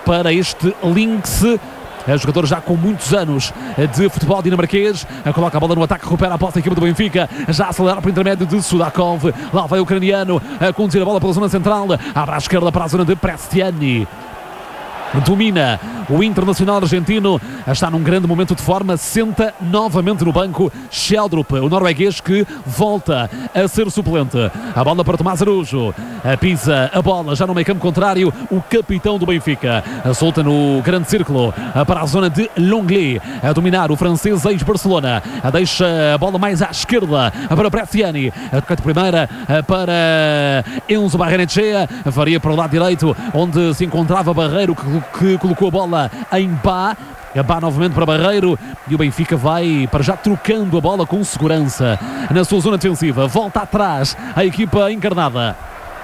para este Lynx. É jogador já com muitos anos de futebol dinamarquês. Coloca a bola no ataque, recupera a posse da equipa do Benfica. Já acelera para o intermédio de Sudakov. Lá vai o ucraniano a conduzir a bola pela zona central. Abre à esquerda para a zona de Prestiani. Domina o Internacional argentino, está num grande momento de forma, senta novamente no banco Sheldrup, o norueguês que volta a ser suplente. A bola para Tomás Araújo, pisa a bola já no meio campo contrário, o capitão do Benfica, solta no grande círculo para a zona de Longley, a dominar o francês ex-Barcelona, deixa a bola mais à esquerda para Prestiani, a tocar de primeira para Enzo Barrenechea, varia para o lado direito, onde se encontrava Barreiro, que colocou a bola em Bá. Bá novamente para Barreiro e o Benfica vai para já trocando a bola com segurança na sua zona defensiva. Volta atrás a equipa encarnada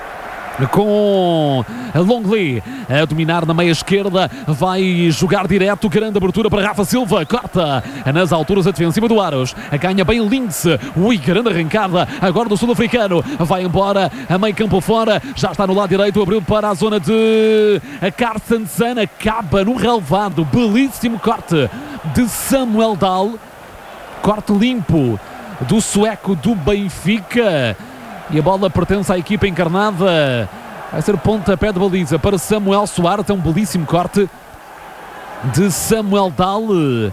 com Longley a dominar na meia esquerda, vai jogar direto, grande abertura para Rafa Silva, corta nas alturas a defensiva do Aros, ganha bem Lynx, ui, grande arrancada agora do sul-africano, vai embora a meio campo fora, já está no lado direito, abriu para a zona de Carstensen, acaba no relevado, belíssimo corte de Samuel Dahl, corte limpo do sueco do Benfica. E a bola pertence à equipa encarnada. Vai ser pontapé de baliza para Samuel Soares. É um belíssimo corte de Samuel Dahl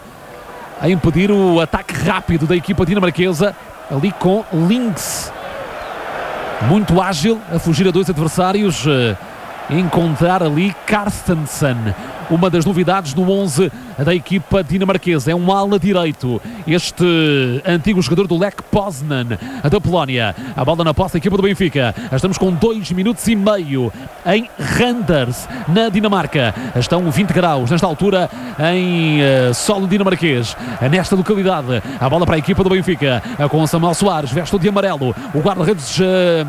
a impedir o ataque rápido da equipa dinamarquesa. Ali com Lynx. Muito ágil a fugir a dois adversários. Encontrar ali Carstensen. Uma das novidades no 11 da equipa dinamarquesa. É um ala direito. Este antigo jogador do Lech Poznan da Polónia. A bola na posse da equipa do Benfica. Estamos com 2 minutos e meio em Randers, na Dinamarca. Estão 20 graus nesta altura em solo dinamarquês. Nesta localidade. A bola para a equipa do Benfica. Com Samuel Soares. Veste de amarelo. O guarda-redes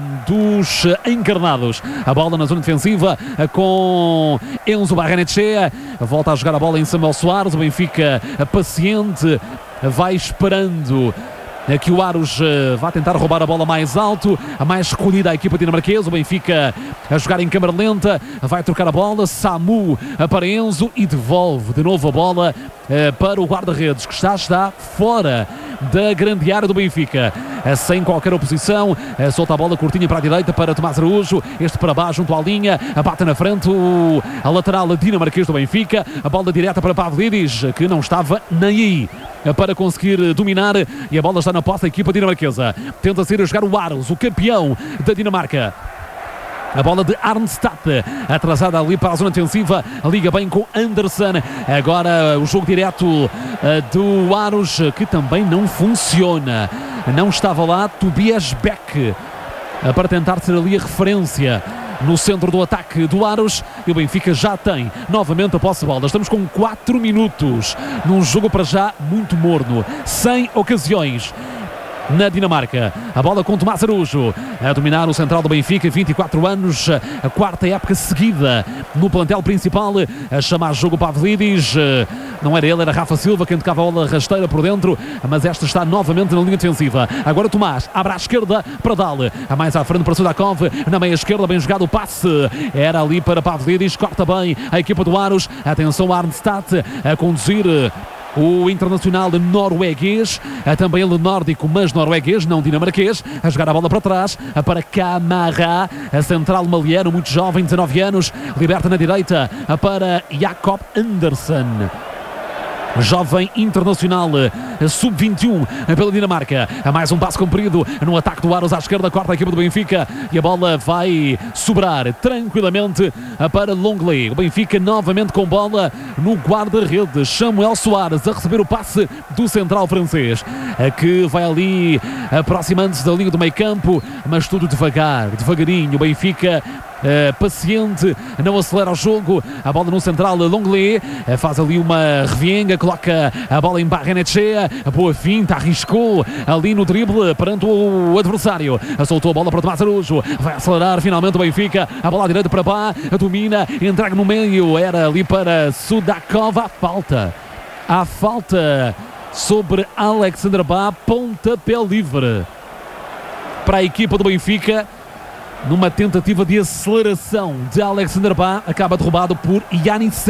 dos encarnados. A bola na zona defensiva com Enzo Barrenechea. Volta a jogar a bola em Samuel Soares. O Benfica paciente, vai esperando que o Aros vai tentar roubar a bola mais alto, a mais recolhida a equipa dinamarquesa. O Benfica a jogar em câmara lenta, vai trocar a bola, Samu para Enzo e devolve de novo a bola para o guarda-redes que está fora da grande área do Benfica, sem qualquer oposição, solta a bola curtinha para a direita para Tomás Araújo, este para baixo junto à linha, bate na frente a lateral dinamarquês do Benfica, a bola direta para Pavlidis, que não estava nem aí para conseguir dominar, e a bola está na posse da equipa dinamarquesa. Tenta sair a jogar o Aros, o campeão da Dinamarca. A bola de Arnstadt, atrasada ali para a zona defensiva, liga bem com Andersen. Agora o jogo direto do Aros, que também não funciona. Não estava lá Tobias Beck para tentar ser ali a referência no centro do ataque do Aros, e o Benfica já tem novamente a posse de bola. Estamos com 4 minutos num jogo para já muito morno, sem ocasiões na Dinamarca. A bola com Tomás Araújo a dominar o central do Benfica, 24 anos, a 4ª época seguida no plantel principal, a chamar jogo Pavlidis. Não era ele, era Rafa Silva quem tocava a bola rasteira por dentro, mas esta está novamente na linha defensiva. Agora Tomás abre à esquerda para Dahl, a mais à frente para Sudakov, na meia esquerda, bem jogado o passe, era ali para Pavlidis, corta bem a equipa do Aros. Atenção a Arnstadt a conduzir o internacional norueguês, também ele nórdico, mas norueguês, não dinamarquês, a jogar a bola para trás, para Camara, a central maliano, muito jovem, 19 anos, liberta na direita para Jakob Andersen. Jovem internacional sub-21 pela Dinamarca. A mais um passo comprido no ataque do Aros à esquerda, corta a equipa do Benfica e a bola vai sobrar tranquilamente para Longley. O Benfica novamente com bola no guarda-redes. Samuel Soares a receber o passe do central francês, que vai ali aproximando-se da linha do meio campo, mas tudo devagarinho. O Benfica paciente, não acelera o jogo. A bola no central, Longley faz ali uma revienga, coloca a bola em Barrenechea, a boa finta, arriscou ali no drible perante o adversário, soltou a bola para Tomás Araújo, vai acelerar finalmente o Benfica, a bola à direita para Bá, domina, entrega no meio, era ali para Sudakov. A falta sobre Alexander Bá, pontapé livre para a equipa do Benfica. Numa tentativa de aceleração de Alexander Bá, acaba derrubado por Yanis